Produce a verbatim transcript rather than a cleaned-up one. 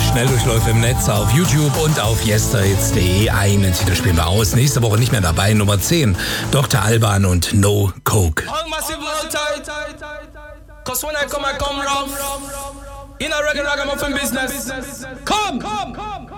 Schnelldurchläufe im Netz auf YouTube und auf yesterhits punkt de. Einen Titel spielen wir aus. Nächste Woche nicht mehr dabei. Nummer zehn. Doktor Alban und No Coke. All massive, all tight. Cause when I come, I come rough. In a regular ragamuffin business. Come, come, come.